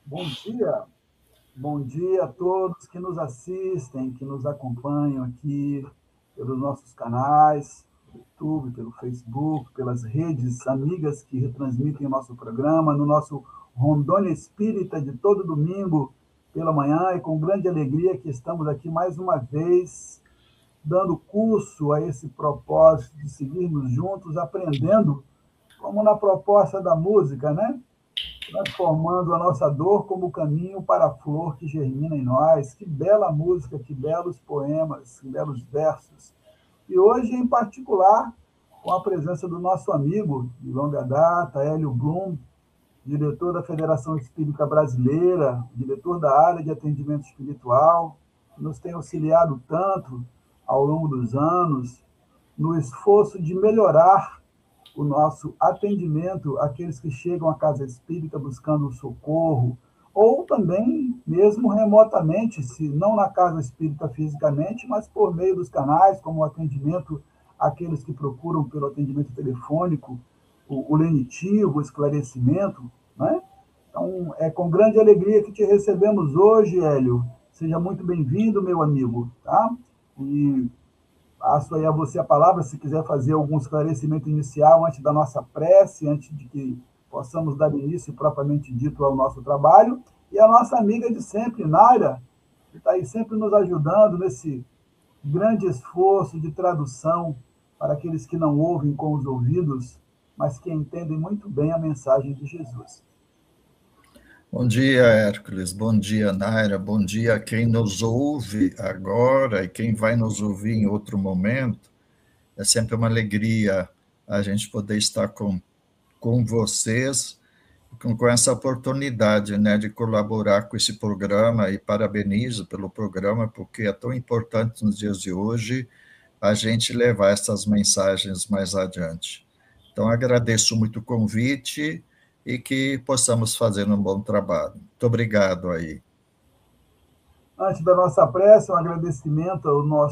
Bom dia a todos que nos assistem, que nos acompanham aqui pelos nossos canais, pelo YouTube, pelo Facebook, pelas redes amigas que retransmitem o nosso programa, no nosso Rondônia Espírita de todo domingo pela manhã, e com grande alegria que estamos aqui mais uma vez, dando curso a esse propósito de seguirmos juntos, aprendendo, como na proposta da música, né? Transformando a nossa dor como caminho para a flor que germina em nós. Que bela música, que belos poemas, que belos versos. E hoje, em particular, com a presença do nosso amigo de longa data, Hélio Blum, diretor da Federação Espírita Brasileira, diretor da área de atendimento espiritual, que nos tem auxiliado tanto ao longo dos anos no esforço de melhorar o nosso atendimento àqueles que chegam à casa espírita buscando socorro, ou também, mesmo remotamente, se não na casa espírita fisicamente, mas por meio dos canais, como o atendimento àqueles que procuram pelo atendimento telefônico, o lenitivo, o esclarecimento, né? Então, é com grande alegria que te recebemos hoje, Hélio. Seja muito bem-vindo, meu amigo, tá? E passo aí a você a palavra, se quiser fazer algum esclarecimento inicial antes da nossa prece, antes de que possamos dar início propriamente dito ao nosso trabalho. E a nossa amiga de sempre, Naira, que está aí sempre nos ajudando nesse grande esforço de tradução para aqueles que não ouvem com os ouvidos, mas que entendem muito bem a mensagem de Jesus. Bom dia, Hércules. Bom dia, Naira. Bom dia a quem nos ouve agora e quem vai nos ouvir em outro momento. É sempre uma alegria a gente poder estar com vocês, com essa oportunidade, né, de colaborar com esse programa, e parabenizo pelo programa, porque é tão importante nos dias de hoje a gente levar essas mensagens mais adiante. Então, agradeço muito o convite e que possamos fazer um bom trabalho. Muito obrigado aí. Antes da nossa prece, um agradecimento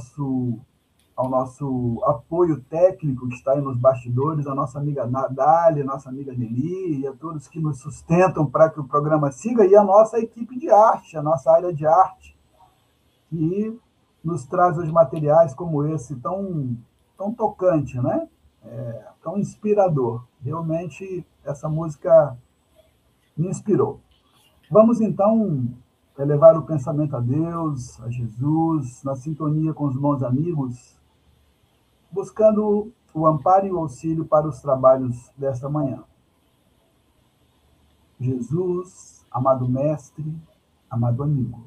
ao nosso apoio técnico que está aí nos bastidores, a nossa amiga Nadália, a nossa amiga Nelly, e a todos que nos sustentam para que o programa siga, e a nossa equipe de arte, a nossa área de arte, que nos traz os materiais como esse tão tocante, né? Tão inspirador. Realmente, essa música me inspirou. Vamos, então, elevar o pensamento a Deus, a Jesus, na sintonia com os bons amigos, buscando o amparo e o auxílio para os trabalhos desta manhã. Jesus, amado mestre, amado amigo,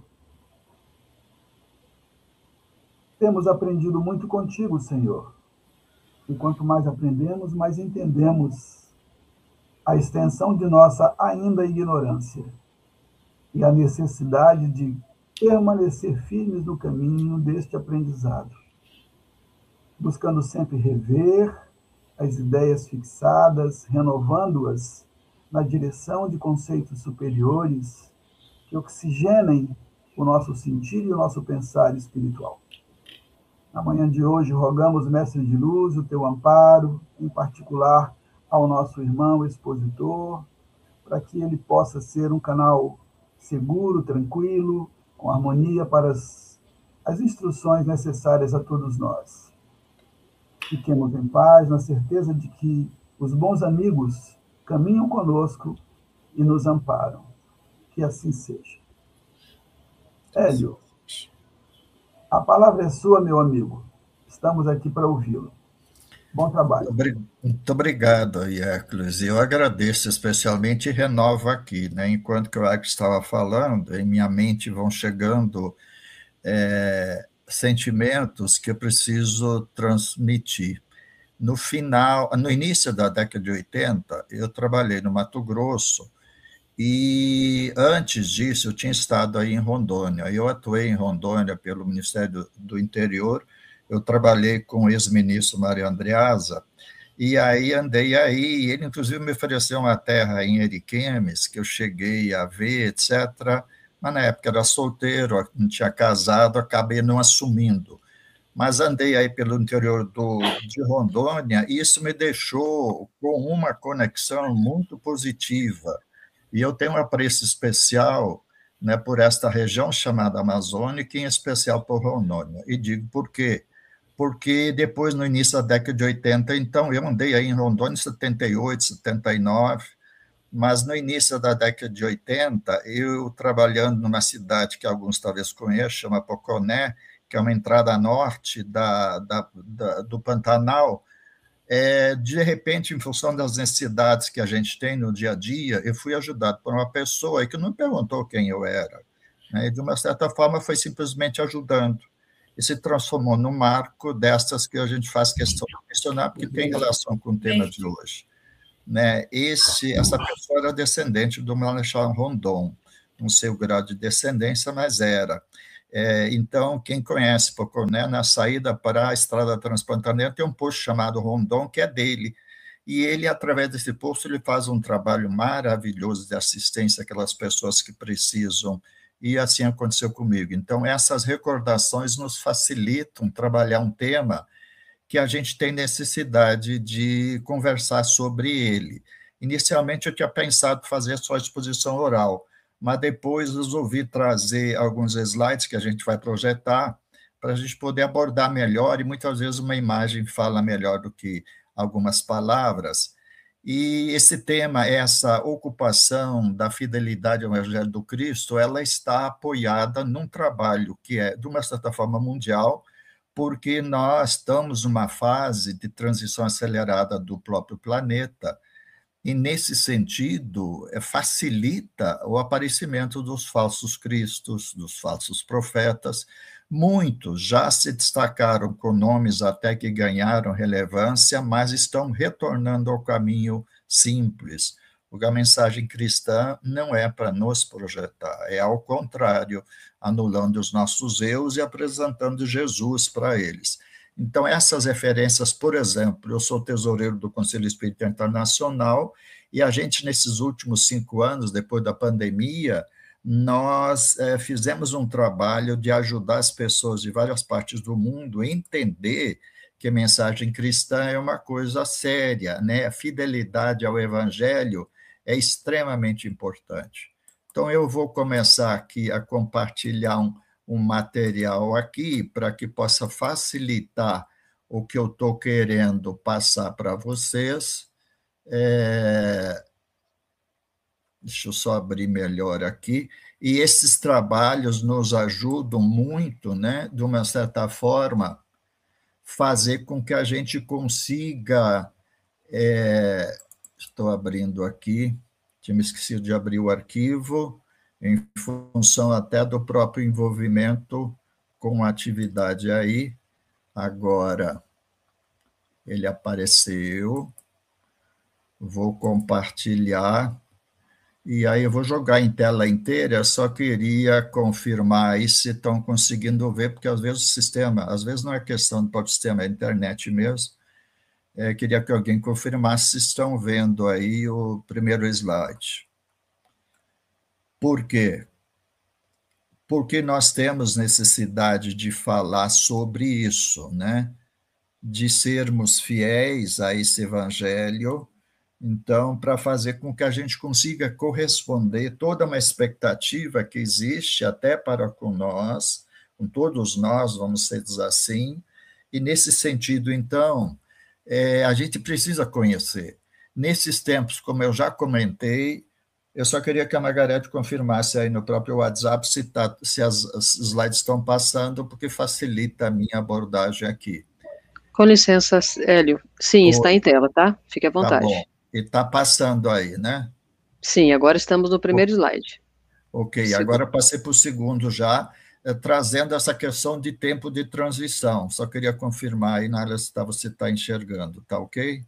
temos aprendido muito contigo, Senhor, e quanto mais aprendemos, mais entendemos a extensão de nossa ainda ignorância e a necessidade de permanecer firmes no caminho deste aprendizado, buscando sempre rever as ideias fixadas, renovando-as na direção de conceitos superiores que oxigenem o nosso sentir e o nosso pensar espiritual. Na manhã de hoje, rogamos, Mestre de Luz, o teu amparo, em particular ao nosso irmão expositor, para que ele possa ser um canal seguro, tranquilo, com harmonia para as instruções necessárias a todos nós. Fiquemos em paz, na certeza de que os bons amigos caminham conosco e nos amparam. Que assim seja. Hélio, a palavra é sua, meu amigo. Estamos aqui para ouvi-lo. Bom trabalho. Muito obrigado, Hércules. Eu agradeço especialmente e renovo aqui, né? Enquanto que o Hércules estava falando, em minha mente vão chegando sentimentos que eu preciso transmitir. No início da década de 80, eu trabalhei no Mato Grosso, e antes disso eu tinha estado aí em Rondônia. Eu atuei em Rondônia pelo Ministério do Interior, eu trabalhei com o ex-ministro Mário Andreasa, e aí andei aí, e ele inclusive me ofereceu uma terra em Ariquemes, que eu cheguei a ver, etc., mas na época era solteiro, não tinha casado, acabei não assumindo. Mas andei aí pelo interior de Rondônia, e isso me deixou com uma conexão muito positiva E eu tenho um apreço especial, né, por esta região chamada Amazônica, e em especial por Rondônia. E digo por quê? Porque depois, no início da década de 80, então, eu andei aí em Rondônia em 78, 79, mas no início da década de 80, eu trabalhando numa cidade que alguns talvez conheçam, chama Poconé, que é uma entrada norte do Pantanal, de repente, em função das necessidades que a gente tem no dia a dia, eu fui ajudado por uma pessoa que não perguntou quem eu era, né? E, de uma certa forma, foi simplesmente ajudando. E se transformou num marco dessas que a gente faz questão de mencionar, porque tem relação com o tema de hoje, né? Essa pessoa era descendente do Marechal Rondon, não sei o grau de descendência, mas era. Então, quem conhece Poconé, na saída para a Estrada Transpantaneira, tem um posto chamado Rondon, que é dele. E ele, através desse posto, ele faz um trabalho maravilhoso de assistência àquelas pessoas que precisam. E assim aconteceu comigo. Então, essas recordações nos facilitam trabalhar um tema que a gente tem necessidade de conversar sobre ele. Inicialmente, eu tinha pensado fazer só exposição oral, mas depois resolvi trazer alguns slides que a gente vai projetar para a gente poder abordar melhor, e muitas vezes uma imagem fala melhor do que algumas palavras. E esse tema, essa ocupação da fidelidade ao Evangelho do Cristo, ela está apoiada num trabalho que é, de uma certa forma, mundial, porque nós estamos numa fase de transição acelerada do próprio planeta, e, nesse sentido, facilita o aparecimento dos falsos cristos, dos falsos profetas. Muitos já se destacaram com nomes até que ganharam relevância, mas estão retornando ao caminho simples. Porque a mensagem cristã não é para nos projetar, é ao contrário, anulando os nossos erros e apresentando Jesus para eles. Então, essas referências, por exemplo, eu sou tesoureiro do Conselho Espírita Internacional, e a gente, nesses últimos 5 anos, depois da pandemia, nós fizemos um trabalho de ajudar as pessoas de várias partes do mundo a entender que a mensagem cristã é uma coisa séria, né? A fidelidade ao Evangelho é extremamente importante. Então, eu vou começar aqui a compartilhar um material aqui para que possa facilitar o que eu estou querendo passar para vocês. Deixa eu só abrir melhor aqui. E esses trabalhos nos ajudam muito, né, de uma certa forma, fazer com que a gente consiga. Estou abrindo aqui, tinha me esquecido de abrir o arquivo, em função até do próprio envolvimento com a atividade aí. Agora, ele apareceu, vou compartilhar, e aí eu vou jogar em tela inteira. Eu só queria confirmar aí se estão conseguindo ver, porque às vezes o sistema, às vezes não é questão do próprio sistema, é a internet mesmo. Queria que alguém confirmasse se estão vendo aí o primeiro slide. Por quê? Porque nós temos necessidade de falar sobre isso, né? De sermos fiéis a esse evangelho, então, para fazer com que a gente consiga corresponder toda uma expectativa que existe até para com nós, com todos nós, vamos dizer assim, e nesse sentido, então, a gente precisa conhecer. Nesses tempos, como eu já comentei, eu só queria que a Margarete confirmasse aí no próprio WhatsApp se as slides estão passando, porque facilita a minha abordagem aqui. Com licença, Hélio. Sim, está em tela, tá? Fique à vontade. Tá bom. E está passando aí, né? Sim, agora estamos no primeiro slide. Ok, agora passei para o segundo já, trazendo essa questão de tempo de transição. Só queria confirmar aí, Nália, se você está enxergando, tá ok?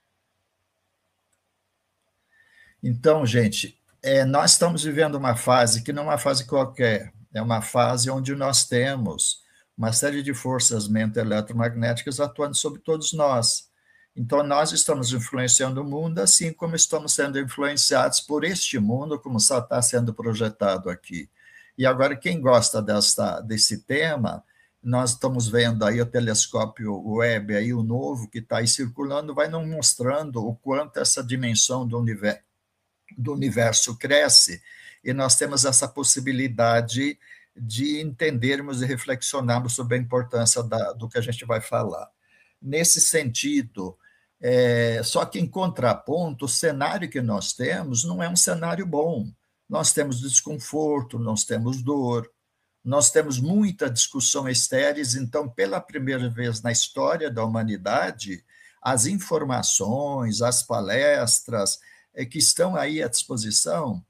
Então, gente, nós estamos vivendo uma fase que não é uma fase qualquer, é uma fase onde nós temos uma série de forças eletromagnéticas atuando sobre todos nós. Então, nós estamos influenciando o mundo, assim como estamos sendo influenciados por este mundo, como só está sendo projetado aqui. E agora, quem gosta desse tema, nós estamos vendo aí o telescópio Webb, aí, o novo, que está aí circulando, vai nos mostrando o quanto essa dimensão do universo do universo cresce, e nós temos essa possibilidade de entendermos e reflexionarmos sobre a importância do que a gente vai falar. Nesse sentido, só que em contraponto, o cenário que nós temos não é um cenário bom. Nós temos desconforto, nós temos dor, nós temos muita discussão estéreis. Então, pela primeira vez na história da humanidade, as informações, as palestras que estão aí à disposição,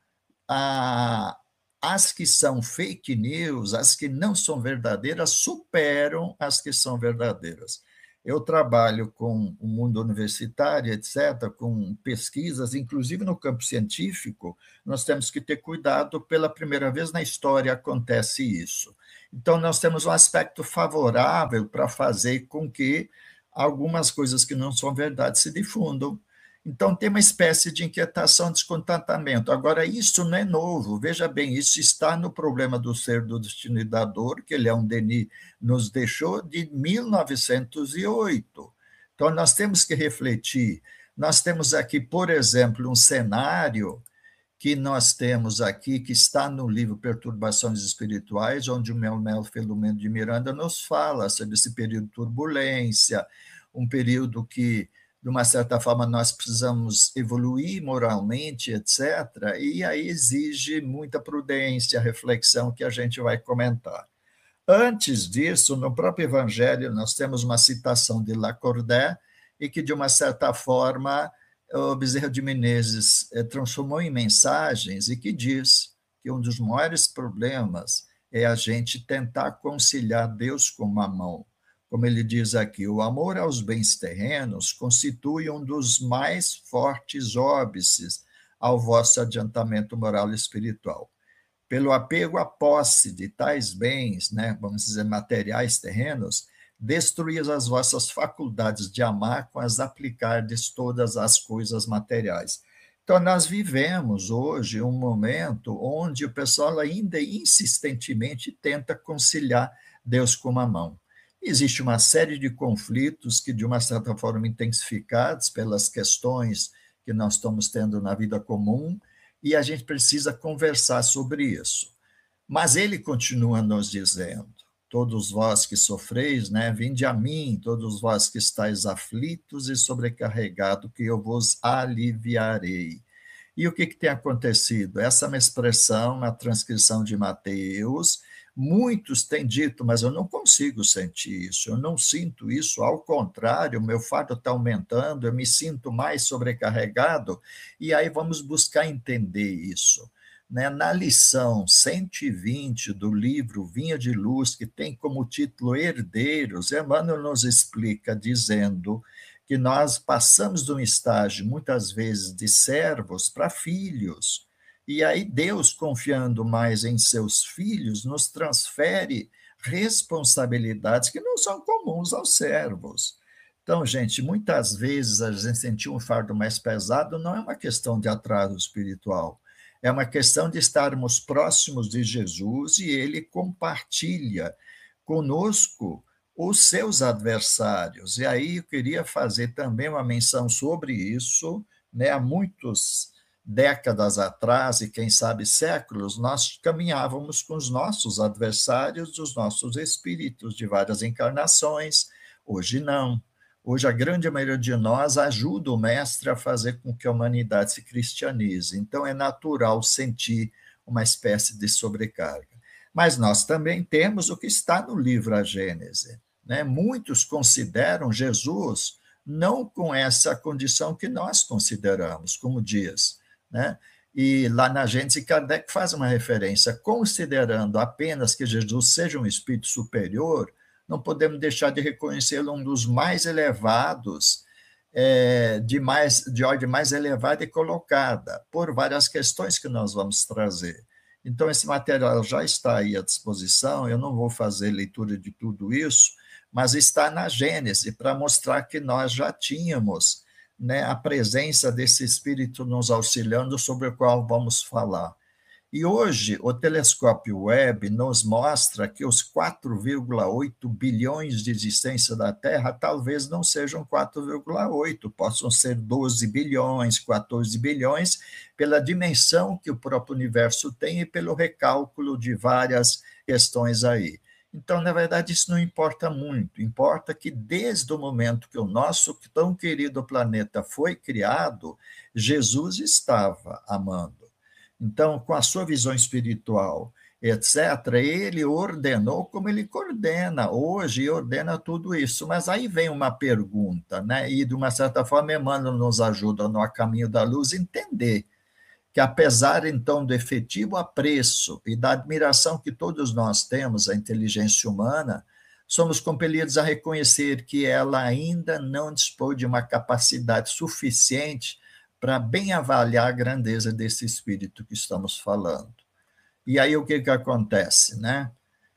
as que são fake news, as que não são verdadeiras, superam as que são verdadeiras. Eu trabalho com o mundo universitário, etc., com pesquisas, inclusive no campo científico, nós temos que ter cuidado, pela primeira vez na história acontece isso. Então, nós temos um aspecto favorável para fazer com que algumas coisas que não são verdade se difundam. Então, tem uma espécie de inquietação, descontentamento. Agora, isso não é novo. Veja bem, isso está no Problema do Ser, do Destino e da Dor, que Leon Denis nos deixou, de 1908. Então, nós temos que refletir. Nós temos aqui, por exemplo, um cenário que nós temos aqui, que está no livro Perturbações Espirituais, onde o Manuel Filomeno de Miranda nos fala sobre esse período de turbulência, um período que, de uma certa forma, nós precisamos evoluir moralmente, etc., e aí exige muita prudência, reflexão, que a gente vai comentar. Antes disso, no próprio Evangelho, nós temos uma citação de Lacordaire, e que, de uma certa forma, o Bezerra de Menezes transformou em mensagens, e que diz que um dos maiores problemas é a gente tentar conciliar Deus com Mamão. Como ele diz aqui, o amor aos bens terrenos constitui um dos mais fortes óbices ao vosso adiantamento moral e espiritual. Pelo apego à posse de tais bens, vamos dizer, materiais terrenos, destruís as vossas faculdades de amar com as aplicardes todas as coisas materiais. Então, nós vivemos hoje um momento onde o pessoal ainda insistentemente tenta conciliar Deus com Mamão. Existe uma série de conflitos que, de uma certa forma, intensificados pelas questões que nós estamos tendo na vida comum, e a gente precisa conversar sobre isso. Mas ele continua nos dizendo: todos vós que sofreis, vinde a mim, todos vós que estáis aflitos e sobrecarregados, que eu vos aliviarei. E o que tem acontecido? Essa é uma expressão na transcrição de Mateus. Muitos têm dito, mas eu não consigo sentir isso, eu não sinto isso, ao contrário, o meu fardo está aumentando, eu me sinto mais sobrecarregado, e aí vamos buscar entender isso. Na lição 120 do livro Vinha de Luz, que tem como título Herdeiros, Emmanuel nos explica dizendo que nós passamos de um estágio, muitas vezes, de servos para filhos. E aí Deus, confiando mais em seus filhos, nos transfere responsabilidades que não são comuns aos servos. Então, gente, muitas vezes a gente sentir um fardo mais pesado não é uma questão de atraso espiritual, é uma questão de estarmos próximos de Jesus e ele compartilha conosco os seus adversários. E aí eu queria fazer também uma menção sobre isso, há muitas décadas atrás, e quem sabe séculos, nós caminhávamos com os nossos adversários, os nossos espíritos de várias encarnações. Hoje não. Hoje a grande maioria de nós ajuda o mestre a fazer com que a humanidade se cristianize. Então é natural sentir uma espécie de sobrecarga. Mas nós também temos o que está no livro A Gênese. Muitos consideram Jesus não com essa condição que nós consideramos, como diz. E lá na Gênese, Kardec faz uma referência, considerando apenas que Jesus seja um espírito superior, não podemos deixar de reconhecê-lo um dos mais elevados, de ordem mais elevada e colocada, por várias questões que nós vamos trazer. Então, esse material já está aí à disposição, eu não vou fazer leitura de tudo isso, mas está na Gênese, para mostrar que nós já tínhamos a presença desse espírito nos auxiliando, sobre o qual vamos falar. E hoje, o telescópio Webb nos mostra que os 4,8 bilhões de existência da Terra talvez não sejam 4,8, possam ser 12 bilhões, 14 bilhões, pela dimensão que o próprio universo tem e pelo recálculo de várias questões aí. Então, na verdade, isso não importa muito, importa que desde o momento que o nosso tão querido planeta foi criado, Jesus estava amando. Então, com a sua visão espiritual, etc., ele ordenou como ele coordena hoje, e ordena tudo isso. Mas aí vem uma pergunta, né? E, de uma certa forma, Emmanuel nos ajuda no A Caminho da Luz a entender que, apesar, então, do efetivo apreço e da admiração que todos nós temos à inteligência humana, somos compelidos a reconhecer que ela ainda não dispõe de uma capacidade suficiente para bem avaliar a grandeza desse espírito que estamos falando. E aí o que acontece, né?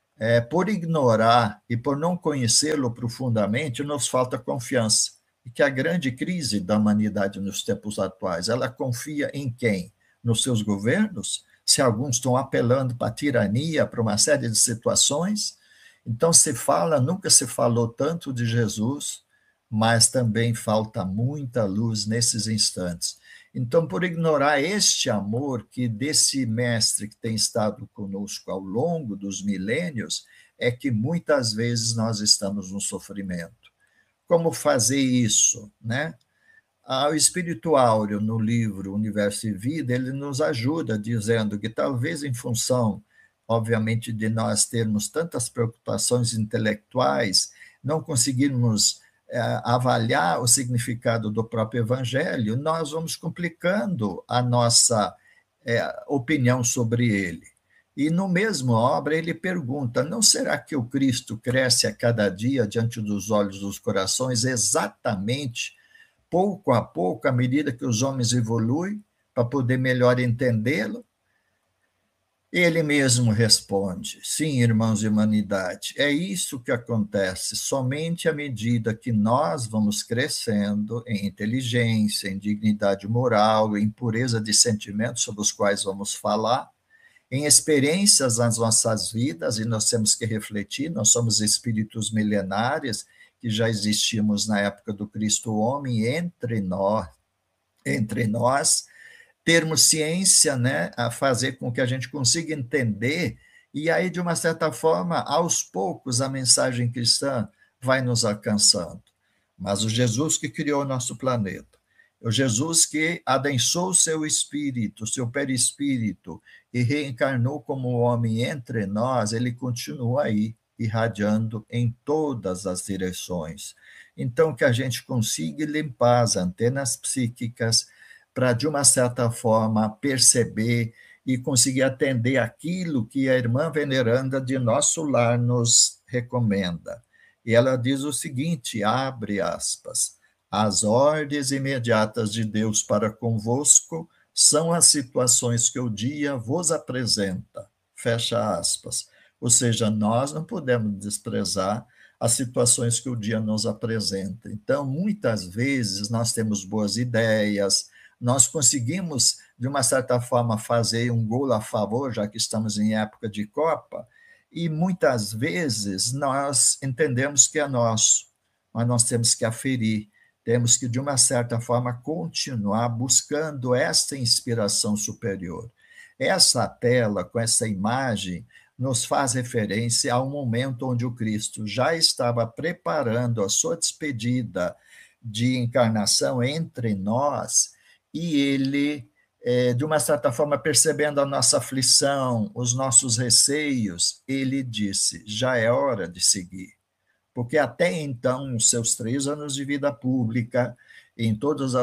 Por ignorar e por não conhecê-lo profundamente, nos falta confiança. E que a grande crise da humanidade nos tempos atuais, ela confia em quem? Nos seus governos? Se alguns estão apelando para a tirania, para uma série de situações. Então nunca se falou tanto de Jesus, mas também falta muita luz nesses instantes. Então, por ignorar este amor que desse mestre que tem estado conosco ao longo dos milênios, é que muitas vezes nós estamos no sofrimento. Como fazer isso, né? O Espírito Áureo, no livro Universo e Vida, ele nos ajuda dizendo que talvez em função, obviamente, de nós termos tantas preocupações intelectuais, não conseguirmos avaliar o significado do próprio Evangelho, nós vamos complicando a nossa opinião sobre ele. E no mesmo obra ele pergunta, não será que o Cristo cresce a cada dia diante dos olhos dos corações exatamente, pouco a pouco, à medida que os homens evoluem, para poder melhor entendê-lo? Ele mesmo responde, sim, irmãos de humanidade, é isso que acontece, somente à medida que nós vamos crescendo em inteligência, em dignidade moral, em pureza de sentimentos sobre os quais vamos falar, em experiências nas nossas vidas, e nós temos que refletir, nós somos espíritos milenares, que já existimos na época do Cristo homem, entre nós, termos ciência, né, a fazer com que a gente consiga entender, e aí, de uma certa forma, aos poucos, a mensagem cristã vai nos alcançando. Mas o Jesus que criou o nosso planeta, o Jesus que adensou o seu espírito, seu perispírito, e reencarnou como homem entre nós, ele continua aí, irradiando em todas as direções. Então, que a gente consiga limpar as antenas psíquicas, para, de uma certa forma, perceber e conseguir atender aquilo que a irmã veneranda de nosso lar nos recomenda. E ela diz o seguinte, abre aspas, as ordens imediatas de Deus para convosco são as situações que o dia vos apresenta, fecha aspas. Ou seja, nós não podemos desprezar as situações que o dia nos apresenta. Então, muitas vezes, nós temos boas ideias, nós conseguimos, de uma certa forma, fazer um gol a favor, já que estamos em época de Copa, e muitas vezes nós entendemos que é nosso, mas nós temos que aferir, temos que, de uma certa forma, continuar buscando esta inspiração superior. Essa tela, com essa imagem, nos faz referência a um momento onde o Cristo já estava preparando a sua despedida de encarnação entre nós, e ele, de uma certa forma, percebendo a nossa aflição, os nossos receios, ele disse, já é hora de seguir. Porque até então, nos seus 3 anos de vida pública, em todos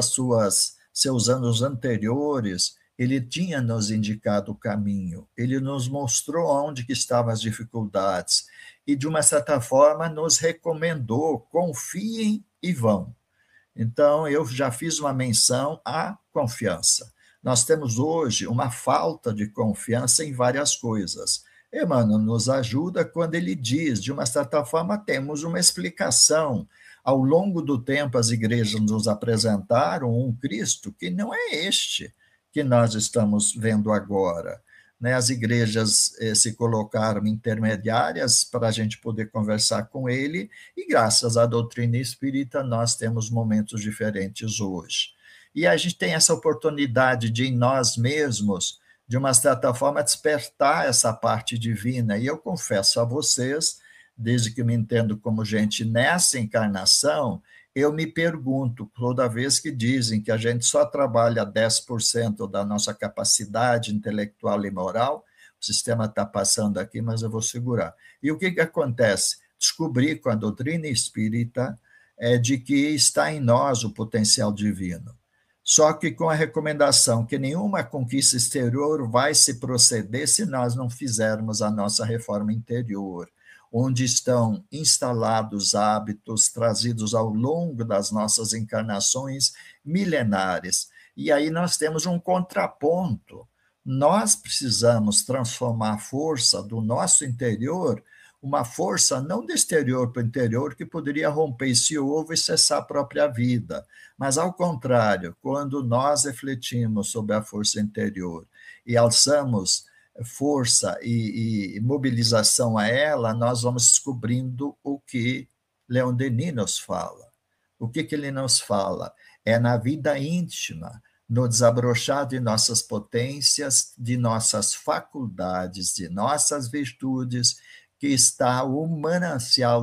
seus anos anteriores, ele tinha nos indicado o caminho, ele nos mostrou onde que estavam as dificuldades, e, de uma certa forma, nos recomendou, confiem e vão. Então, eu já fiz uma menção à confiança. Nós temos hoje uma falta de confiança em várias coisas. Emmanuel nos ajuda quando ele diz, de uma certa forma, temos uma explicação. Ao longo do tempo, as igrejas nos apresentaram um Cristo que não é este que nós estamos vendo agora. né, as igrejas se colocaram intermediárias para a gente poder conversar com ele, e graças à doutrina espírita nós temos momentos diferentes hoje. E a gente tem essa oportunidade de, em nós mesmos, de uma certa forma, despertar essa parte divina. E eu confesso a vocês, desde que me entendo como gente nessa encarnação, eu me pergunto, toda vez que dizem que a gente só trabalha 10% da nossa capacidade intelectual e moral, o sistema está passando aqui, mas eu vou segurar. E o que acontece? Descobri com a doutrina espírita de que está em nós o potencial divino. Só que com a recomendação que nenhuma conquista exterior vai se proceder se nós não fizermos a nossa reforma interior, onde estão instalados hábitos trazidos ao longo das nossas encarnações milenares. E aí nós temos um contraponto. Nós precisamos transformar a força do nosso interior, uma força não do exterior para o interior, que poderia romper esse ovo e cessar a própria vida, mas, ao contrário, quando nós refletimos sobre a força interior e alçamos força e mobilização a ela, nós vamos descobrindo o que Leon Denis nos fala. O que ele nos fala? É na vida íntima, no desabrochar de nossas potências, de nossas faculdades, de nossas virtudes, que está o manancial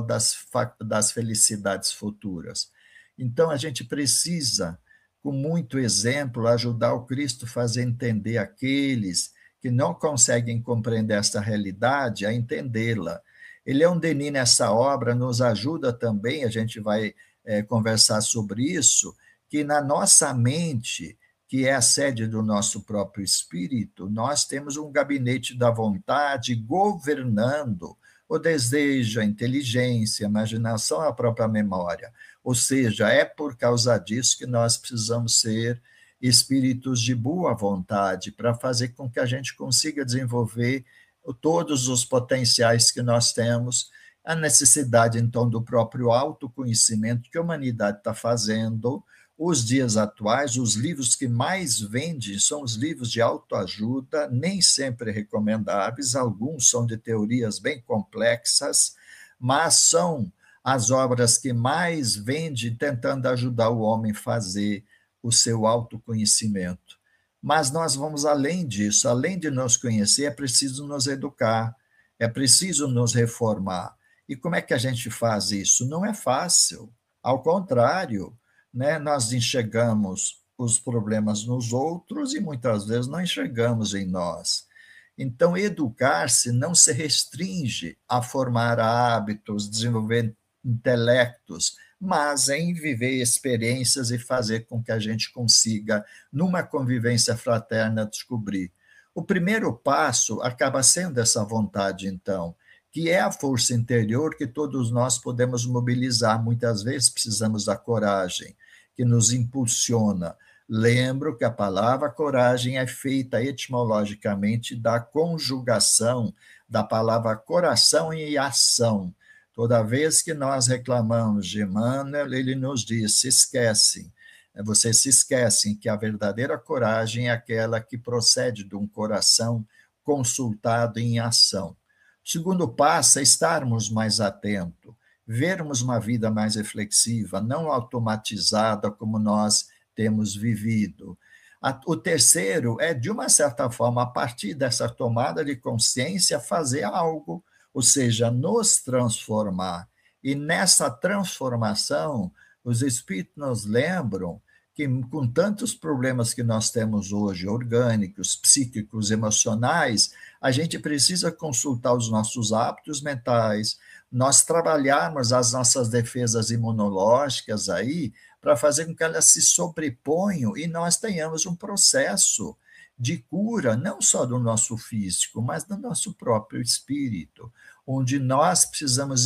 das felicidades futuras. Então, a gente precisa, com muito exemplo, ajudar o Cristo a fazer entender aqueles que não conseguem compreender esta realidade, a entendê-la. Leon Denis, nessa obra, nos ajuda também, a gente vai conversar sobre isso, que na nossa mente, que é a sede do nosso próprio espírito, nós temos um gabinete da vontade governando o desejo, a inteligência, a imaginação, a própria memória. Ou seja, é por causa disso que nós precisamos ser espíritos de boa vontade, para fazer com que a gente consiga desenvolver todos os potenciais que nós temos, a necessidade, então, do próprio autoconhecimento que a humanidade está fazendo. Os dias atuais, os livros que mais vendem são os livros de autoajuda, nem sempre recomendáveis, alguns são de teorias bem complexas, mas são as obras que mais vendem tentando ajudar o homem a fazer o seu autoconhecimento. Mas nós vamos além disso, além de nos conhecer, é preciso nos educar, é preciso nos reformar. E como é que a gente faz isso? Não é fácil, ao contrário, né? Nós enxergamos os problemas nos outros e muitas vezes não enxergamos em nós. Então, educar-se não se restringe a formar hábitos, desenvolver intelectos, mas em viver experiências e fazer com que a gente consiga, numa convivência fraterna, descobrir. O primeiro passo acaba sendo essa vontade, então, que é a força interior que todos nós podemos mobilizar. Muitas vezes precisamos da coragem, que nos impulsiona. Lembro que a palavra coragem é feita etimologicamente da conjugação da palavra coração e ação. Toda vez que nós reclamamos de Emmanuel, ele nos diz, se esquecem, vocês se esquecem que a verdadeira coragem é aquela que procede de um coração consultado em ação. O segundo passo é estarmos mais atentos, vermos uma vida mais reflexiva, não automatizada como nós temos vivido. O terceiro é, de uma certa forma, a partir dessa tomada de consciência, fazer algo, ou seja, nos transformar. E nessa transformação, os espíritos nos lembram que, com tantos problemas que nós temos hoje, orgânicos, psíquicos, emocionais, a gente precisa consultar os nossos hábitos mentais, nós trabalharmos as nossas defesas imunológicas aí, para fazer com que elas se sobreponham e nós tenhamos um processo de cura, não só do nosso físico, mas do nosso próprio espírito, onde nós precisamos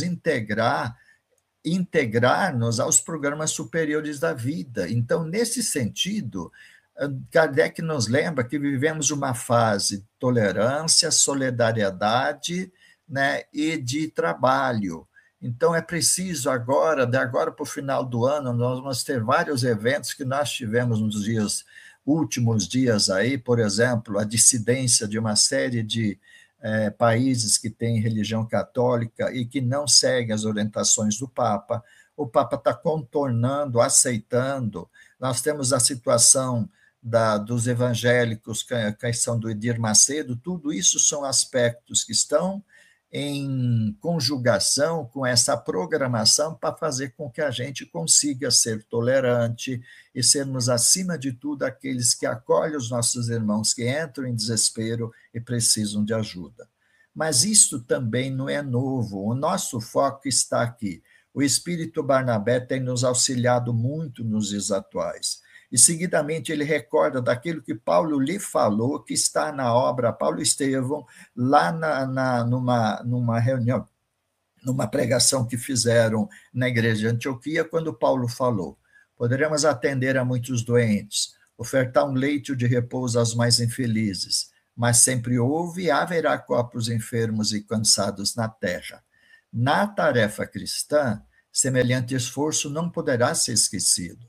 integrar-nos aos programas superiores da vida. Então, nesse sentido, Kardec nos lembra que vivemos uma fase de tolerância, solidariedade, né, e de trabalho. Então, é preciso agora, de agora para o final do ano, nós vamos ter vários eventos que nós tivemos nos dias últimos dias aí, por exemplo, a dissidência de uma série de países que têm religião católica e que não seguem as orientações do Papa. O Papa está contornando, aceitando. Nós temos a situação dos evangélicos, que é a questão do Edir Macedo, tudo isso são aspectos que estão em conjugação com essa programação para fazer com que a gente consiga ser tolerante e sermos, acima de tudo, aqueles que acolhem os nossos irmãos que entram em desespero e precisam de ajuda. Mas isso também não é novo, o nosso foco está aqui. O Espírito Barnabé tem nos auxiliado muito nos dias atuais. E, seguidamente, ele recorda daquilo que Paulo lhe falou, que está na obra Paulo e Estevão, lá numa reunião, numa pregação que fizeram na igreja de Antioquia, quando Paulo falou: poderemos atender a muitos doentes, ofertar um leito de repouso aos mais infelizes, mas sempre houve e haverá corpos enfermos e cansados na terra. Na tarefa cristã, semelhante esforço não poderá ser esquecido,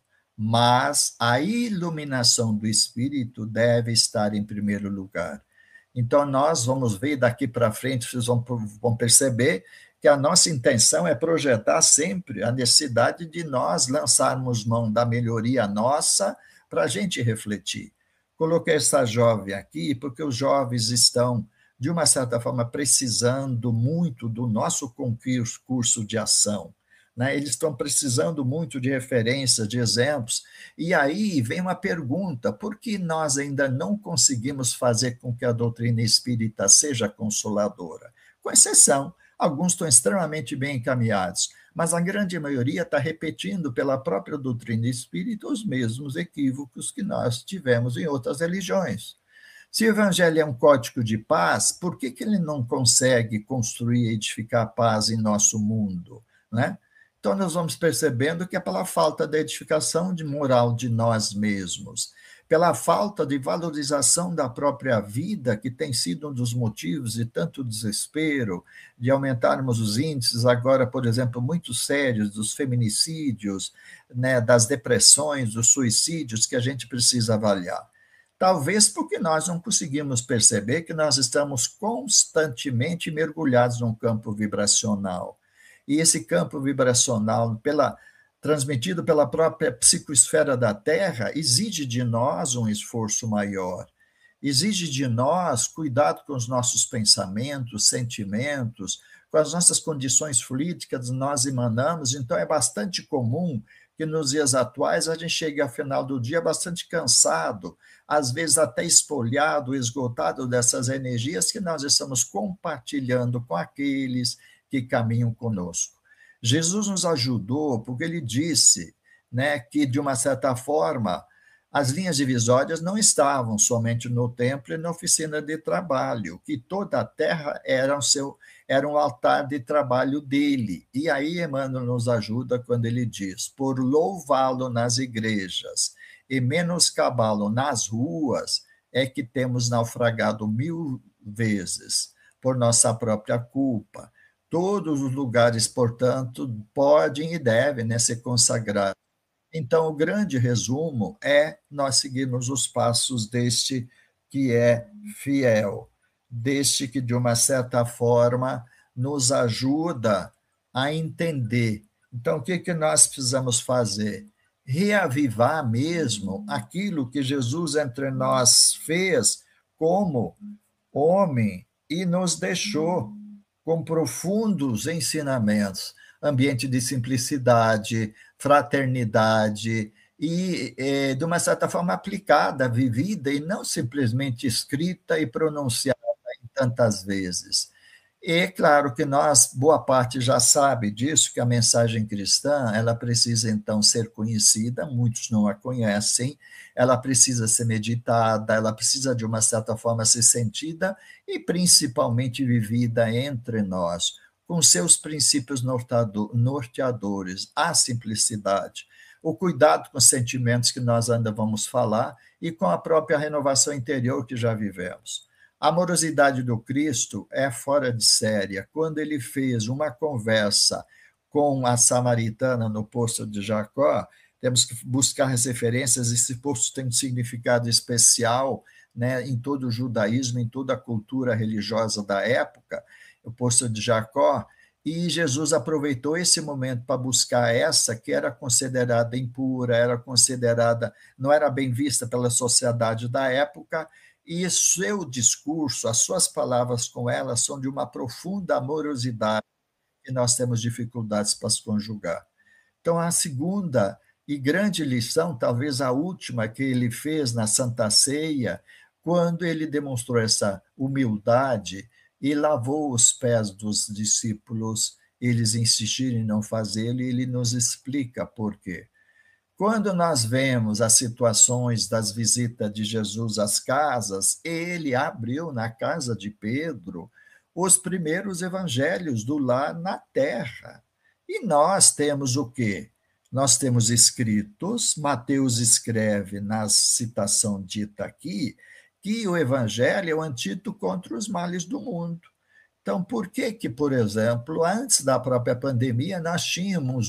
mas a iluminação do Espírito deve estar em primeiro lugar. Então, nós vamos ver daqui para frente, vocês vão perceber que a nossa intenção é projetar sempre a necessidade de nós lançarmos mão da melhoria nossa para a gente refletir. Coloquei essa jovem aqui porque os jovens estão, de uma certa forma, precisando muito do nosso concurso de ação. Né? Eles estão precisando muito de referências, de exemplos, e aí vem uma pergunta: por que nós ainda não conseguimos fazer com que a doutrina espírita seja consoladora? Com exceção, alguns estão extremamente bem encaminhados, mas a grande maioria está repetindo pela própria doutrina espírita os mesmos equívocos que nós tivemos em outras religiões. Se o evangelho é um código de paz, por que ele não consegue construir e edificar a paz em nosso mundo, né? Então, nós vamos percebendo que é pela falta da edificação de moral de nós mesmos, pela falta de valorização da própria vida, que tem sido um dos motivos de tanto desespero, de aumentarmos os índices agora, por exemplo, muito sérios dos feminicídios, né, das depressões, dos suicídios, que a gente precisa avaliar. Talvez porque nós não conseguimos perceber que nós estamos constantemente mergulhados num campo vibracional. E esse campo vibracional, transmitido pela própria psicosfera da Terra, exige de nós um esforço maior, exige de nós cuidado com os nossos pensamentos, sentimentos, com as nossas condições fluídicas nós emanamos. Então, é bastante comum que nos dias atuais a gente chegue ao final do dia bastante cansado, às vezes até espolhado, esgotado dessas energias que nós estamos compartilhando com aqueles que caminham conosco. Jesus nos ajudou porque ele disse, né, que, de uma certa forma, as linhas divisórias não estavam somente no templo e na oficina de trabalho, que toda a terra era um altar de trabalho dele. E aí Emmanuel nos ajuda quando ele diz: por louvá-lo nas igrejas e menoscabá-lo nas ruas, é que temos naufragado 1000 vezes, por nossa própria culpa. Todos os lugares, portanto, podem e devem, né, ser consagrados. Então, o grande resumo é nós seguirmos os passos deste que é fiel, deste que, de uma certa forma, nos ajuda a entender. Então, o que nós precisamos fazer? Reavivar mesmo aquilo que Jesus entre nós fez como homem e nos deixou com profundos ensinamentos, ambiente de simplicidade, fraternidade e, de uma certa forma, aplicada, vivida e não simplesmente escrita e pronunciada em tantas vezes. E claro que nós, boa parte já sabe disso, que a mensagem cristã, ela precisa então ser conhecida, muitos não a conhecem, ela precisa ser meditada, ela precisa de uma certa forma ser sentida e principalmente vivida entre nós, com seus princípios norteadores, a simplicidade, o cuidado com os sentimentos que nós ainda vamos falar e com a própria renovação interior que já vivemos. A amorosidade do Cristo é fora de série. Quando ele fez uma conversa com a samaritana no poço de Jacó, temos que buscar as referências, esse poço tem um significado especial, né, em todo o judaísmo, em toda a cultura religiosa da época, o poço de Jacó, e Jesus aproveitou esse momento para buscar essa que era considerada impura, era considerada, não era bem vista pela sociedade da época, e seu discurso, as suas palavras com ela são de uma profunda amorosidade que nós temos dificuldades para se conjugar. Então, a segunda e grande lição, talvez a última que ele fez na Santa Ceia, quando ele demonstrou essa humildade e lavou os pés dos discípulos, eles insistiram em não fazê-lo, e ele nos explica por quê. Quando nós vemos as situações das visitas de Jesus às casas, ele abriu na casa de Pedro os primeiros evangelhos do lar na terra. E nós temos o quê? Nós temos escritos, Mateus escreve na citação dita aqui, que o evangelho é o antídoto contra os males do mundo. Então, por que, por exemplo, antes da própria pandemia, nós tínhamos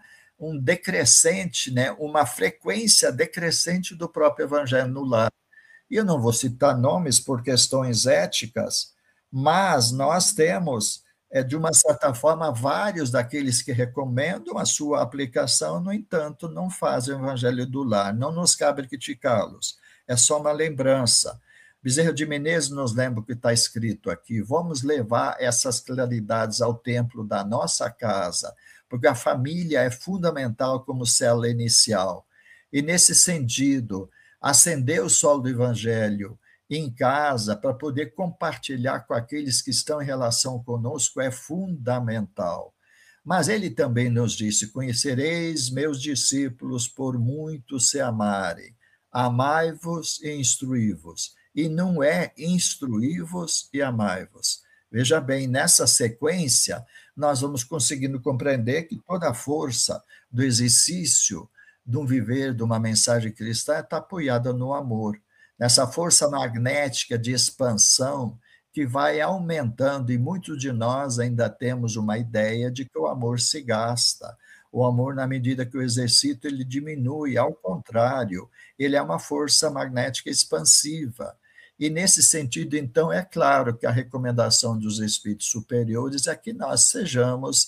um decrescente, né, uma frequência decrescente do próprio evangelho no lar? E eu não vou citar nomes por questões éticas, mas nós temos, de uma certa forma, vários daqueles que recomendam a sua aplicação, no entanto, não fazem o evangelho do lar. Não nos cabe criticá-los, é só uma lembrança. Bezerra de Menezes nos lembra o que está escrito aqui: vamos levar essas claridades ao templo da nossa casa, porque a família é fundamental como célula inicial. E, nesse sentido, acender o sol do evangelho em casa para poder compartilhar com aqueles que estão em relação conosco é fundamental. Mas ele também nos disse: conhecereis meus discípulos por muito se amarem. Amai-vos e instruí-vos. E não é instruí-vos e amai-vos. Veja bem, nessa sequência, nós vamos conseguindo compreender que toda a força do exercício, de um viver, de uma mensagem cristã, está apoiada no amor, nessa força magnética de expansão que vai aumentando, e muitos de nós ainda temos uma ideia de que o amor se gasta. O amor, na medida que o exercito, ele diminui, ao contrário, ele é uma força magnética expansiva. E, nesse sentido, então, é claro que a recomendação dos espíritos superiores é que nós sejamos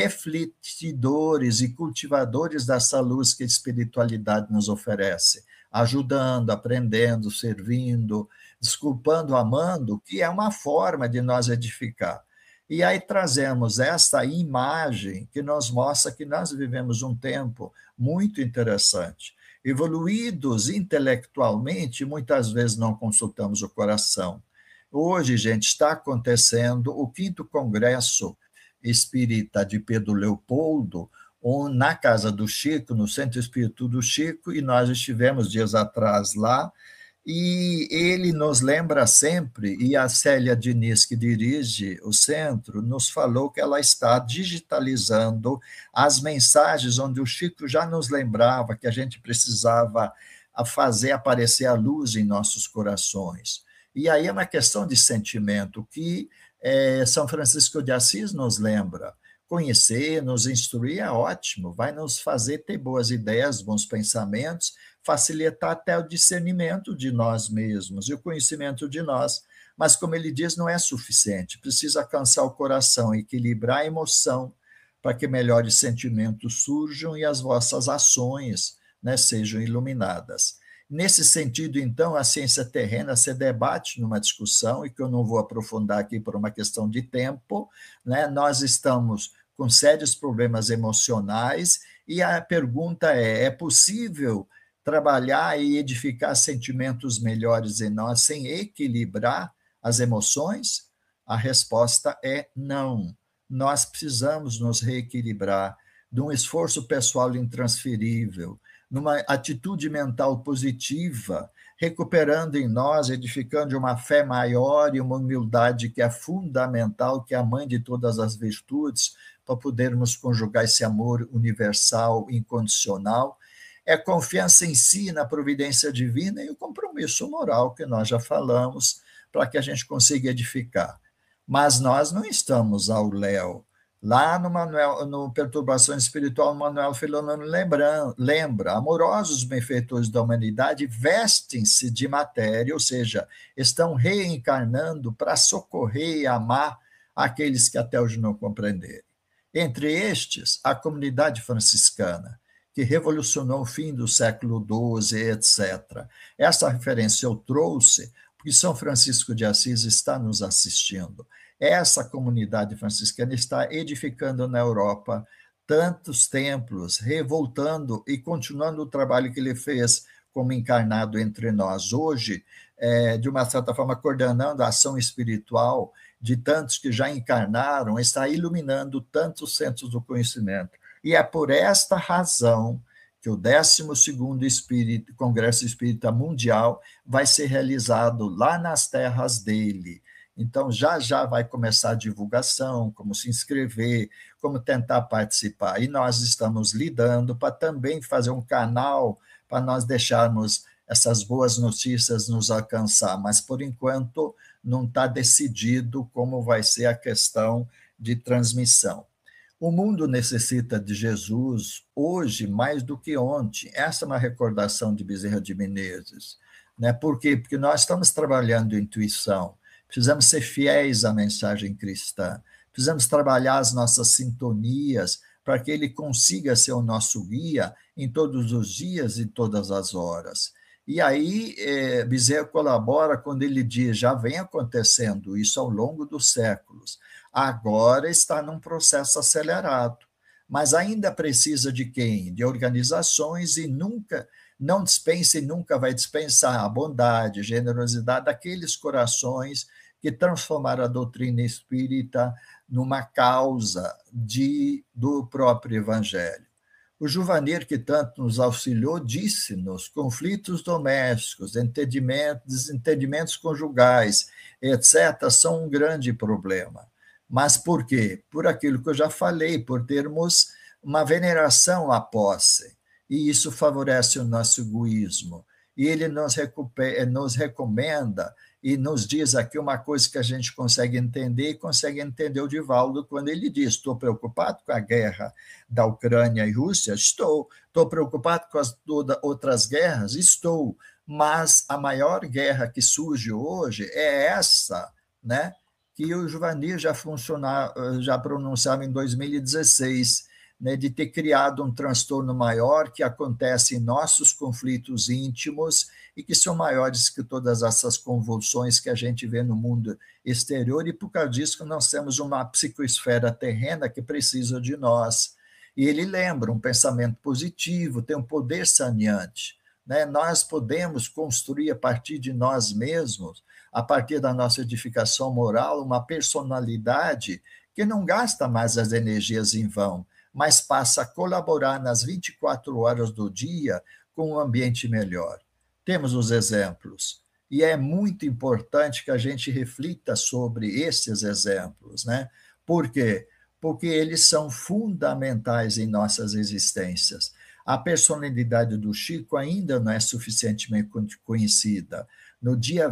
refletidores e cultivadores dessa luz que a espiritualidade nos oferece, ajudando, aprendendo, servindo, desculpando, amando, que é uma forma de nós edificar. E aí trazemos esta imagem que nos mostra que nós vivemos um tempo muito interessante. Evoluídos intelectualmente, muitas vezes não consultamos o coração. Hoje, gente, está acontecendo o 5º Congresso Espírita de Pedro Leopoldo, na casa do Chico, no Centro Espírita do Chico, e nós estivemos dias atrás lá, e ele nos lembra sempre, e a Célia Diniz, que dirige o centro, nos falou que ela está digitalizando as mensagens onde o Chico já nos lembrava que a gente precisava fazer aparecer a luz em nossos corações. E aí é uma questão de sentimento que São Francisco de Assis nos lembra. Conhecer, nos instruir é ótimo, vai nos fazer ter boas ideias, bons pensamentos, facilitar até o discernimento de nós mesmos e o conhecimento de nós. Mas, como ele diz, não é suficiente, precisa alcançar o coração, equilibrar a emoção, para que melhores sentimentos surjam e as vossas ações, né, sejam iluminadas. Nesse sentido, então, a ciência terrena se debate numa discussão, e que eu não vou aprofundar aqui por uma questão de tempo, né? Nós estamos com sérios problemas emocionais, e a pergunta é possível trabalhar e edificar sentimentos melhores em nós sem equilibrar as emoções? A resposta é não. Nós precisamos nos reequilibrar de um esforço pessoal intransferível, numa atitude mental positiva, recuperando em nós, edificando uma fé maior e uma humildade que é fundamental, que é a mãe de todas as virtudes, para podermos conjugar esse amor universal, incondicional. É confiança em si, na providência divina, e o compromisso moral que nós já falamos, para que a gente consiga edificar. Mas nós não estamos ao léu, Lá no Manuel, no Perturbação Espiritual, Manuel Filomeno lembra, amorosos benfeitores da humanidade vestem-se de matéria, ou seja, estão reencarnando para socorrer e amar aqueles que até hoje não compreenderam. Entre estes, a comunidade franciscana, que revolucionou o fim do século XII, etc. Essa referência eu trouxe porque São Francisco de Assis está nos assistindo. Essa comunidade franciscana está edificando na Europa tantos templos, revoltando e continuando o trabalho que ele fez como encarnado entre nós. Hoje, de uma certa forma, coordenando a ação espiritual de tantos que já encarnaram, está iluminando tantos centros do conhecimento. E é por esta razão que o 12º Congresso Espírita Mundial vai ser realizado lá nas terras dele. Então, já vai começar a divulgação, como se inscrever, como tentar participar. E nós estamos lidando para também fazer um canal para nós deixarmos essas boas notícias nos alcançar. Mas, por enquanto, não está decidido como vai ser a questão de transmissão. O mundo necessita de Jesus hoje mais do que ontem. Essa é uma recordação de Bezerra de Menezes. Né? Por quê? Porque nós estamos trabalhando intuição, precisamos ser fiéis à mensagem cristã, precisamos trabalhar as nossas sintonias para que ele consiga ser o nosso guia em todos os dias e todas as horas. E aí, Bezerra colabora quando ele diz, já vem acontecendo isso ao longo dos séculos, agora está num processo acelerado, mas ainda precisa de quem? De organizações e nunca, não dispensa e nunca vai dispensar a bondade, generosidade daqueles corações que transformaram a doutrina espírita numa causa do próprio evangelho. O Juvaneiro, que tanto nos auxiliou, disse-nos: conflitos domésticos, desentendimentos conjugais, etc., são um grande problema. Mas por quê? Por aquilo que eu já falei, por termos uma veneração à posse. E isso favorece o nosso egoísmo. E ele nos recomenda e nos diz aqui uma coisa que a gente consegue entender, e consegue entender o Divaldo quando ele diz: estou preocupado com a guerra da Ucrânia e Rússia? Estou preocupado com as outras guerras? Estou, mas a maior guerra que surge hoje é essa, né? Que o Juvanir já pronunciava em 2016, né, de ter criado um transtorno maior que acontece em nossos conflitos íntimos e que são maiores que todas essas convulsões que a gente vê no mundo exterior, e por causa disso nós temos uma psicoesfera terrena que precisa de nós. E ele lembra, um pensamento positivo tem um poder saneante. Né? Nós podemos construir a partir de nós mesmos, a partir da nossa edificação moral, uma personalidade que não gasta mais as energias em vão, mas passa a colaborar nas 24 horas do dia com um ambiente melhor. Temos os exemplos, e é muito importante que a gente reflita sobre esses exemplos, né? Por quê? Porque eles são fundamentais em nossas existências. A personalidade do Chico ainda não é suficientemente conhecida. No dia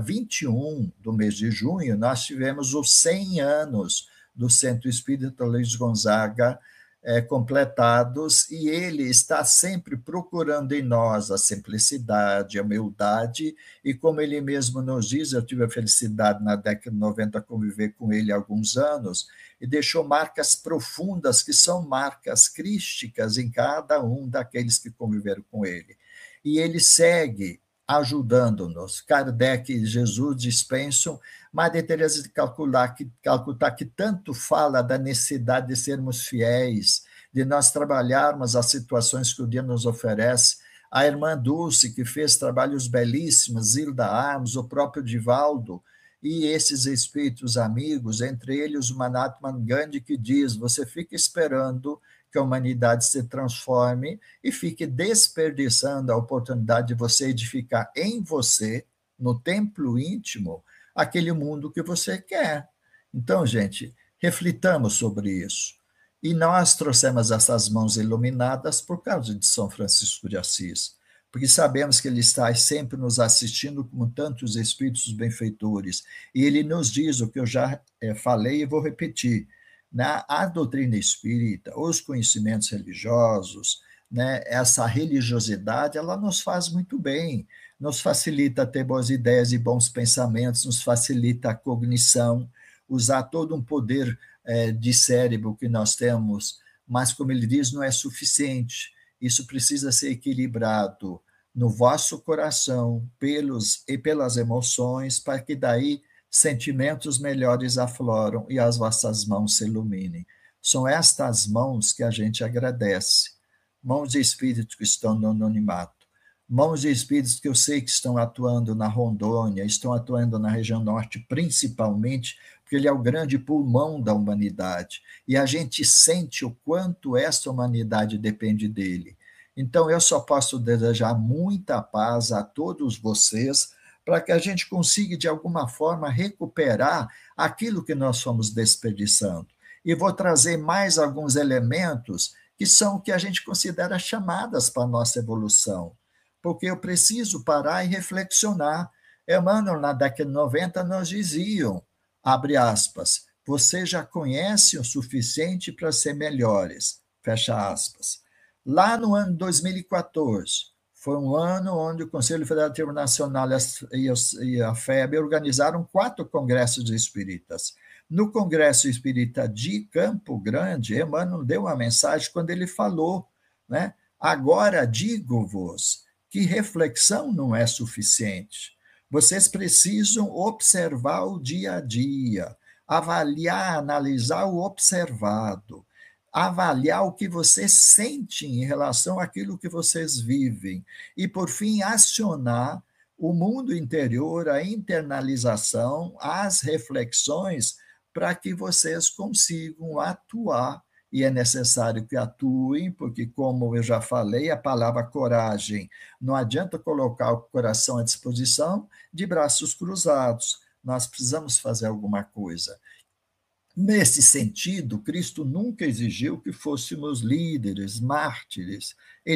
21 do mês de junho, nós tivemos os 100 anos do Centro Espírita Luiz Gonzaga completados, e ele está sempre procurando em nós a simplicidade, a humildade, e como ele mesmo nos diz, eu tive a felicidade na década de 90 conviver com ele há alguns anos, e deixou marcas profundas, que são marcas crísticas em cada um daqueles que conviveram com ele. E ele segue ajudando-nos. Kardec e Jesus dispensam. Madre Teresa de Calcutá, que tanto fala da necessidade de sermos fiéis, de nós trabalharmos as situações que o dia nos oferece. A irmã Dulce, que fez trabalhos belíssimos, Zilda Arms, o próprio Divaldo, e esses espíritos amigos, entre eles o Mahatma Gandhi, que diz: você fica esperando que a humanidade se transforme e fique desperdiçando a oportunidade de você edificar em você, no templo íntimo, aquele mundo que você quer. Então, gente, reflitamos sobre isso. E nós trouxemos essas mãos iluminadas por causa de São Francisco de Assis, porque sabemos que ele está sempre nos assistindo como tantos espíritos benfeitores. E ele nos diz o que eu já falei e vou repetir: né? A doutrina espírita, os conhecimentos religiosos, né? Essa religiosidade, ela nos faz muito bem, nos facilita ter boas ideias e bons pensamentos, nos facilita a cognição, usar todo um poder de cérebro que nós temos, mas, como ele diz, não é suficiente. Isso precisa ser equilibrado no vosso coração, pelas emoções, para que daí sentimentos melhores afloram e as vossas mãos se iluminem. São estas mãos que a gente agradece. Mãos de espíritos que estão no anonimato. Mãos de espíritos que eu sei que estão atuando na Rondônia, estão atuando na região norte, principalmente, porque ele é o grande pulmão da humanidade. E a gente sente o quanto esta humanidade depende dele. Então, eu só posso desejar muita paz a todos vocês, para que a gente consiga, de alguma forma, recuperar aquilo que nós fomos desperdiçando. E vou trazer mais alguns elementos que são o que a gente considera chamadas para a nossa evolução. Porque eu preciso parar e reflexionar. Emmanuel, na década de 90, nos diziam, abre aspas, você já conhece o suficiente para ser melhores, fecha aspas. Lá no ano 2014, foi um ano onde o Conselho Federativo Nacional e a FEB organizaram 4 congressos de espíritas. No Congresso Espírita de Campo Grande, Emmanuel deu uma mensagem quando ele falou, né? Agora digo-vos que reflexão não é suficiente. Vocês precisam observar o dia a dia, avaliar, analisar o observado, avaliar o que vocês sentem em relação àquilo que vocês vivem e, por fim, acionar o mundo interior, a internalização, as reflexões, para que vocês consigam atuar. E é necessário que atuem, porque, como eu já falei, a palavra coragem, não adianta colocar o coração à disposição de braços cruzados. Nós precisamos fazer alguma coisa. Nesse sentido, Cristo nunca exigiu que fôssemos líderes, mártires.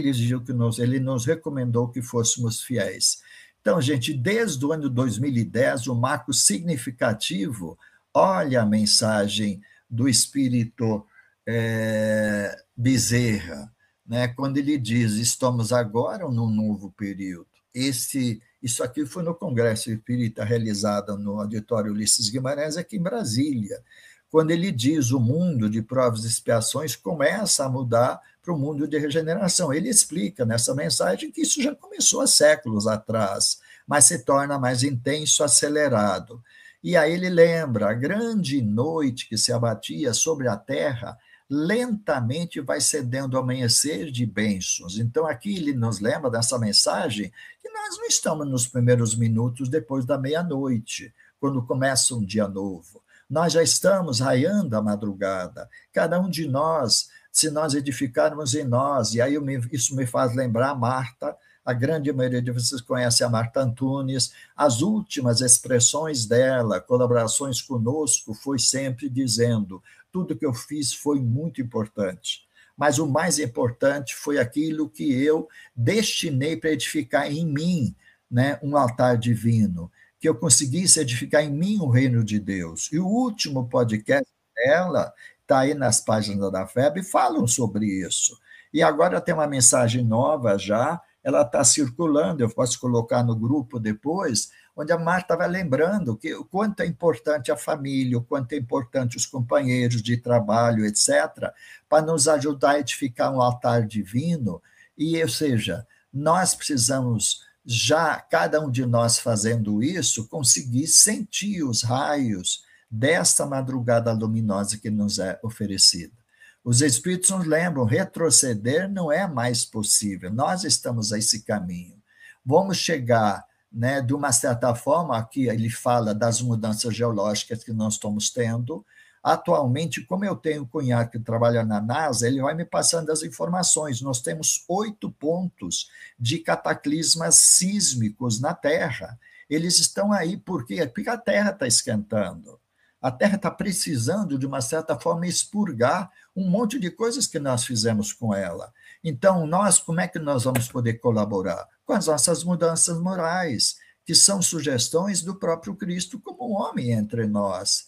Ele nos recomendou que fôssemos fiéis. Então, gente, desde o ano 2010, o marco significativo, olha a mensagem do Espírito Bezerra, né? Quando ele diz, estamos agora num novo período. Isso aqui foi no Congresso Espírita realizado no Auditório Ulisses Guimarães, aqui em Brasília, quando ele diz o mundo de provas e expiações começa a mudar para o mundo de regeneração. Ele explica nessa mensagem que isso já começou há séculos atrás, mas se torna mais intenso, acelerado. E aí ele lembra, a grande noite que se abatia sobre a terra, lentamente vai cedendo ao amanhecer de bênçãos. Então, aqui ele nos lembra dessa mensagem que nós não estamos nos primeiros minutos depois da meia-noite, quando começa um dia novo. Nós já estamos raiando a madrugada. Cada um de nós, se nós edificarmos em nós, e aí isso me faz lembrar a Marta, a grande maioria de vocês conhece a Marta Antunes, as últimas expressões dela, colaborações conosco, foi sempre dizendo, tudo que eu fiz foi muito importante, mas o mais importante foi aquilo que eu destinei para edificar em mim, né, um altar divino, que eu conseguisse edificar em mim o reino de Deus. E o último podcast dela está aí nas páginas da FEB, falam sobre isso. E agora tem uma mensagem nova já, ela está circulando, eu posso colocar no grupo depois, onde a Marta vai lembrando que o quanto é importante a família, o quanto é importante os companheiros de trabalho, etc., para nos ajudar a edificar um altar divino, e, ou seja, nós precisamos já, cada um de nós fazendo isso, conseguir sentir os raios desta madrugada luminosa que nos é oferecida. Os Espíritos nos lembram, retroceder não é mais possível, nós estamos a esse caminho. Vamos chegar, né, de uma certa forma, aqui ele fala das mudanças geológicas que nós estamos tendo. Atualmente, como eu tenho um cunhado que trabalha na NASA, ele vai me passando as informações. Nós temos 8 pontos de cataclismas sísmicos na Terra. Eles estão aí porque a Terra está esquentando. A Terra está precisando, de uma certa forma, expurgar um monte de coisas que nós fizemos com ela. Então, como é que nós vamos poder colaborar? Com as nossas mudanças morais, que são sugestões do próprio Cristo como um homem entre nós.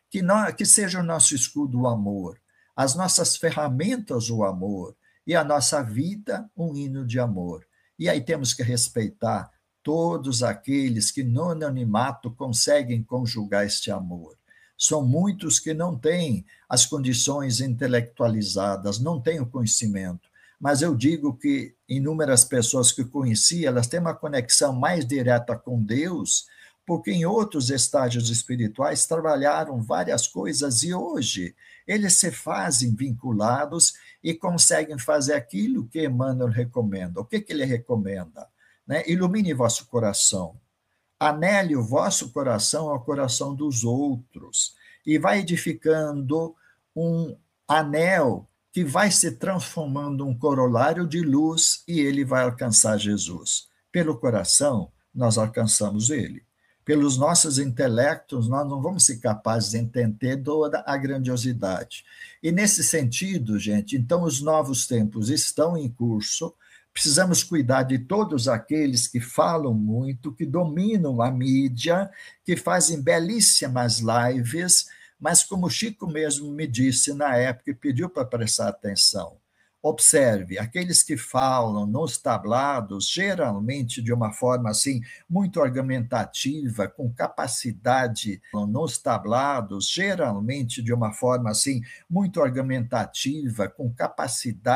que seja o nosso escudo o amor, as nossas ferramentas o amor, e a nossa vida um hino de amor. E aí temos que respeitar todos aqueles que no anonimato conseguem conjugar este amor. São muitos que não têm as condições intelectualizadas, não têm o conhecimento. Mas eu digo que inúmeras pessoas que conheci, elas têm uma conexão mais direta com Deus, porque em outros estágios espirituais trabalharam várias coisas e hoje eles se fazem vinculados e conseguem fazer aquilo que Emmanuel recomenda. O que ele recomenda? Né? Ilumine vosso coração. Anele o vosso coração ao coração dos outros e vai edificando um anel que vai se transformando um corolário de luz e ele vai alcançar Jesus. Pelo coração, nós alcançamos ele. Pelos nossos intelectos, nós não vamos ser capazes de entender toda a grandiosidade. E nesse sentido, gente, então os novos tempos estão em curso. Precisamos cuidar de todos aqueles que falam muito, que dominam a mídia, que fazem belíssimas lives, mas como Chico mesmo me disse na época e pediu para prestar atenção, observe, aqueles que falam nos tablados, geralmente de uma forma assim, muito argumentativa, com capacidade, nos tablados, geralmente de uma forma assim, muito argumentativa, com capacidade